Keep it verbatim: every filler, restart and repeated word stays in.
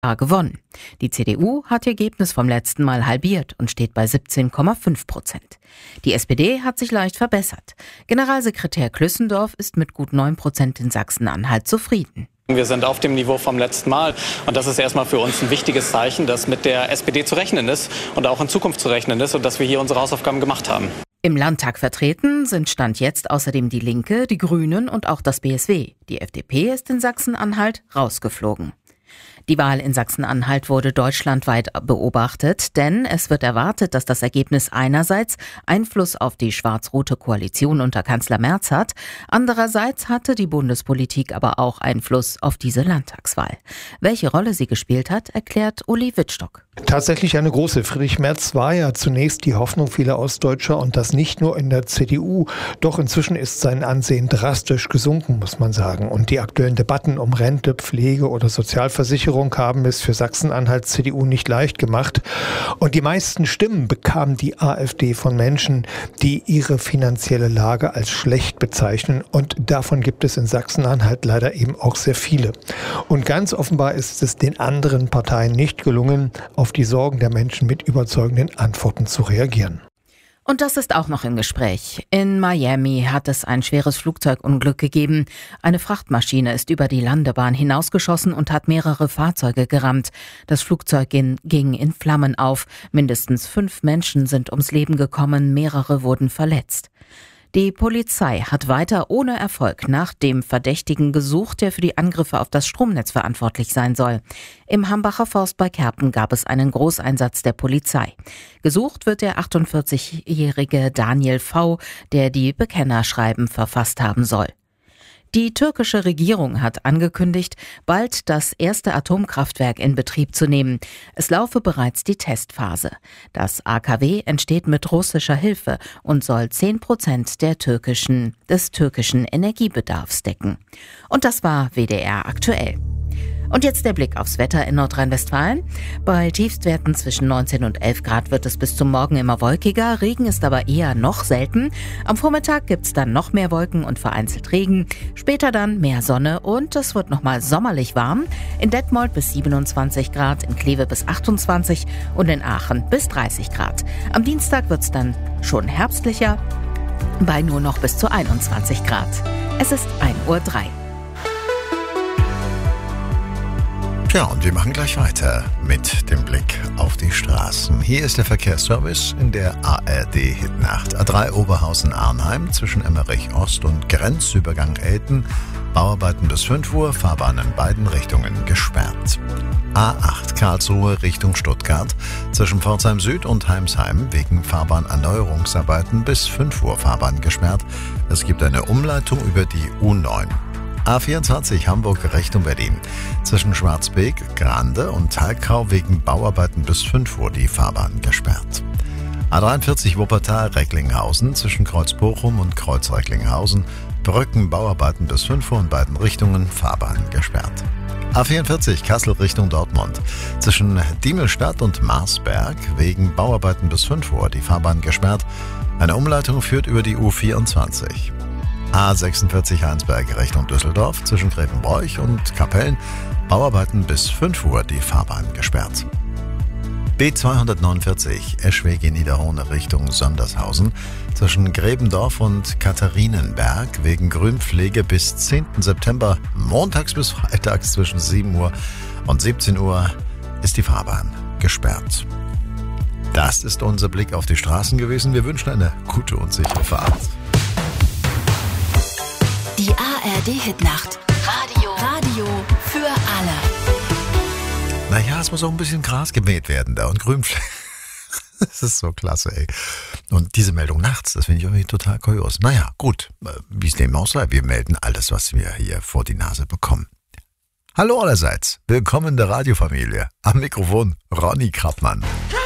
gewonnen. Die C D U hat ihr Ergebnis vom letzten Mal halbiert und steht bei siebzehn Komma fünf Prozent. Die S P D hat sich leicht verbessert. Generalsekretär Klüssendorf ist mit gut neun Prozent in Sachsen-Anhalt zufrieden. Wir sind auf dem Niveau vom letzten Mal und das ist erstmal für uns ein wichtiges Zeichen, dass mit der S P D zu rechnen ist und auch in Zukunft zu rechnen ist und dass wir hier unsere Hausaufgaben gemacht haben. Im Landtag vertreten sind Stand jetzt außerdem die Linke, die Grünen und auch das B S W. Die F D P ist in Sachsen-Anhalt rausgeflogen. Die Wahl in Sachsen-Anhalt wurde deutschlandweit beobachtet, denn es wird erwartet, dass das Ergebnis einerseits Einfluss auf die schwarz-rote Koalition unter Kanzler Merz hat, andererseits hatte die Bundespolitik aber auch Einfluss auf diese Landtagswahl. Welche Rolle sie gespielt hat, erklärt Uli Wittstock. Tatsächlich eine große. Friedrich Merz war ja zunächst die Hoffnung vieler Ostdeutscher und das nicht nur in der C D U. Doch inzwischen ist sein Ansehen drastisch gesunken, muss man sagen. Und die aktuellen Debatten um Rente, Pflege oder Sozialversicherung haben es für Sachsen-Anhalt C D U nicht leicht gemacht. Und die meisten Stimmen bekam die AfD von Menschen, die ihre finanzielle Lage als schlecht bezeichnen. Und davon gibt es in Sachsen-Anhalt leider eben auch sehr viele. Und ganz offenbar ist es den anderen Parteien nicht gelungen, auf die Sorgen der Menschen mit überzeugenden Antworten zu reagieren. Und das ist auch noch im Gespräch. In Miami hat es ein schweres Flugzeugunglück gegeben. Eine Frachtmaschine ist über die Landebahn hinausgeschossen und hat mehrere Fahrzeuge gerammt. Das Flugzeug ging in Flammen auf. Mindestens fünf Menschen sind ums Leben gekommen, mehrere wurden verletzt. Die Polizei hat weiter ohne Erfolg nach dem Verdächtigen gesucht, der für die Angriffe auf das Stromnetz verantwortlich sein soll. Im Hambacher Forst bei Kerpen gab es einen Großeinsatz der Polizei. Gesucht wird der achtundvierzigjährige Daniel V., der die Bekennerschreiben verfasst haben soll. Die türkische Regierung hat angekündigt, bald das erste Atomkraftwerk in Betrieb zu nehmen. Es laufe bereits die Testphase. Das A K W entsteht mit russischer Hilfe und soll zehn Prozent der türkischen, des türkischen Energiebedarfs decken. Und das war W D R aktuell. Und jetzt der Blick aufs Wetter in Nordrhein-Westfalen. Bei Tiefstwerten zwischen neunzehn und elf Grad wird es bis zum Morgen immer wolkiger. Regen ist aber eher noch selten. Am Vormittag gibt's dann noch mehr Wolken und vereinzelt Regen. Später dann mehr Sonne und es wird nochmal sommerlich warm. In Detmold bis siebenundzwanzig Grad, in Kleve bis achtundzwanzig und in Aachen bis dreißig Grad. Am Dienstag wird's dann schon herbstlicher, bei nur noch bis zu einundzwanzig Grad. Es ist ein Uhr drei. Ja, und wir machen gleich weiter mit dem Blick auf die Straßen. Hier ist der Verkehrsservice in der A R D-Hitnacht. A drei Oberhausen-Arnheim zwischen Emmerich Ost und Grenzübergang Elten. Bauarbeiten bis fünf Uhr, Fahrbahn in beiden Richtungen gesperrt. A acht Karlsruhe Richtung Stuttgart zwischen Pforzheim Süd und Heimsheim wegen Fahrbahnerneuerungsarbeiten bis fünf Uhr Fahrbahn gesperrt. Es gibt eine Umleitung über die U neun. A vierundzwanzig Hamburg Richtung Berlin. Zwischen Schwarzbeek, Grande und Thalkau wegen Bauarbeiten bis fünf Uhr die Fahrbahn gesperrt. A dreiundvierzig Wuppertal Recklinghausen zwischen Kreuz Bochum und Kreuz Recklinghausen. Brücken Bauarbeiten bis fünf Uhr in beiden Richtungen, Fahrbahn gesperrt. A vierundvierzig Kassel Richtung Dortmund. Zwischen Diemelstadt und Marsberg wegen Bauarbeiten bis fünf Uhr die Fahrbahn gesperrt. Eine Umleitung führt über die U vierundzwanzig. A sechsundvierzig Heinsberg Richtung Düsseldorf zwischen Grevenbroich und Kapellen. Bauarbeiten bis fünf Uhr die Fahrbahn gesperrt. B zweihundertneunundvierzig Eschwege Niederrhone Richtung Sondershausen zwischen Grebendorf und Katharinenberg wegen Grünpflege bis zehnten September montags bis freitags zwischen sieben Uhr und siebzehn Uhr ist die Fahrbahn gesperrt. Das ist unser Blick auf die Straßen gewesen. Wir wünschen eine gute und sichere Fahrt. Die A R D-Hitnacht. Radio. Radio für alle. Naja, es muss auch ein bisschen Gras gemäht werden da und Grünpflege. Das ist so klasse, ey. Und diese Meldung nachts, das finde ich irgendwie total kurios. Naja, gut, wie es dem auch sei, wir melden alles, was wir hier vor die Nase bekommen. Hallo allerseits, willkommen in der Radiofamilie. Am Mikrofon Ronny Krappmann.